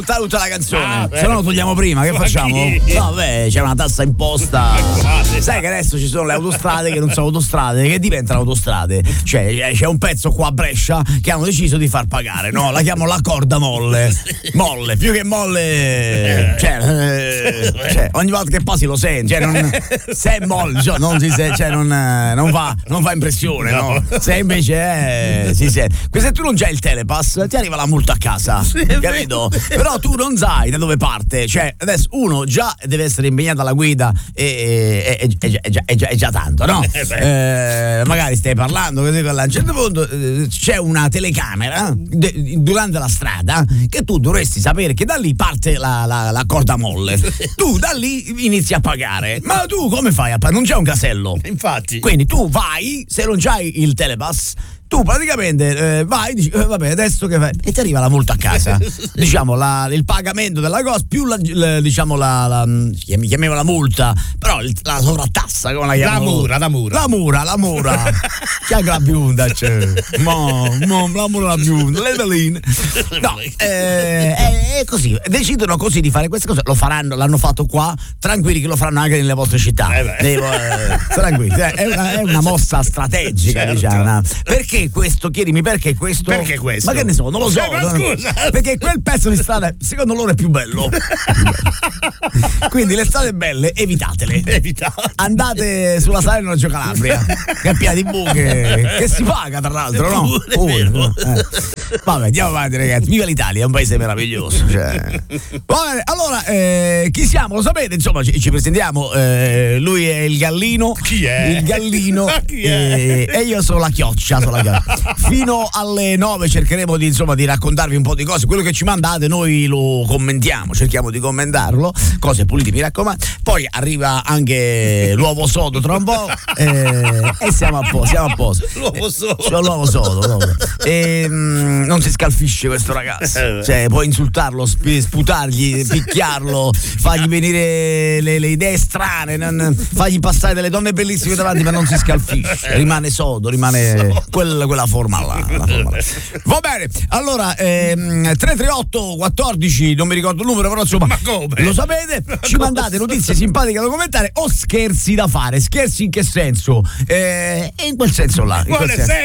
tutta la canzone, se no lo togliamo prima, che facciamo? Vabbè, c'è una tassa imposta. Sai che adesso ci sono le autostrade che non sono autostrade, che diventano autostrade. Cioè, c'è un pezzo qua a Brescia che hanno deciso di far pagare, no? La chiamo la corda molle. Molle, più che molle. Cioè, ogni volta che passi lo senti, se è molle, cioè, non si sente, cioè non fa impressione, no? Se invece si sente. Se tu non c'hai il telepass, ti arriva la multa a casa, capito? Però tu non sai da dove parte, cioè adesso uno già deve essere impegnato alla guida è già tanto, no? Magari stai parlando così, a un certo punto c'è una telecamera durante la strada che tu dovresti sapere che da lì parte la corda molle, tu da lì inizi a pagare, ma tu come fai a pagare? Non c'è un casello, infatti, quindi tu vai, se non c'hai il telepass tu praticamente vai, dici vabbè, adesso che fai? E ti arriva la multa a casa. Diciamo il pagamento della cosa più diciamo chiamiamo la multa, però la sovrattassa, come la chiamiamo? La mura. Che ha la bionda, cioè. La mura la bionda, le veline. No, è così, decidono così di fare queste cose, l'hanno fatto qua, tranquilli che lo faranno anche nelle vostre città. Tranquilli, è una mossa strategica, certo. Diciamo. Perché questo? Chiedimi perché questo? Perché questo? Ma che ne so, non lo so. Ma scusa. Perché quel pezzo di strada, secondo loro, è più bello. Quindi le strade belle, evitatele. Andate sulla Salerno-Reggio Calabria, che è piena di buche, che si paga tra l'altro, no? Vabbè, andiamo avanti, ragazzi. Viva l'Italia, è un paese meraviglioso. Cioè. Va bene, allora, chi siamo? Lo sapete? Insomma, ci presentiamo. Lui è il Gallino. Chi è? Il Gallino. Chi è? E io sono la Chioccia. Fino alle 9 cercheremo di raccontarvi un po' di cose. Quello che ci mandate noi lo commentiamo, cerchiamo di commentarlo, cose pulite, mi raccomando. Poi arriva anche l'uovo sodo tra un po' e siamo a posto. L'uovo sodo. Non si scalfisce questo ragazzo, cioè puoi insultarlo, sputargli, picchiarlo, fargli venire le idee strane, fargli passare delle donne bellissime davanti, ma non si scalfisce, rimane sodo, rimane quella forma là. Va bene, allora 338 14, non mi ricordo il numero, però insomma, ma come? Lo sapete, ci mandate notizie simpatiche da commentare o scherzi da fare. Scherzi in che senso? In quel senso là.